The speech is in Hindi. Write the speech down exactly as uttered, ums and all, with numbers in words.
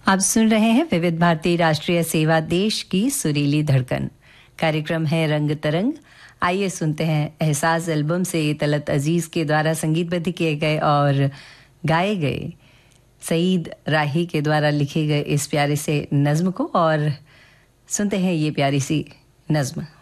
आप सुन रहे हैं विविध भारती राष्ट्रीय सेवा देश की सुरीली धड़कन। कार्यक्रम है रंग तरंग। आइए सुनते हैं एहसास एल्बम से तलत अजीज के द्वारा संगीतबद्ध किए गए और गाए गए सईद राही के द्वारा लिखे गए इस प्यारे से नज्म को, और सुनते हैं ये प्यारी सी नज्म।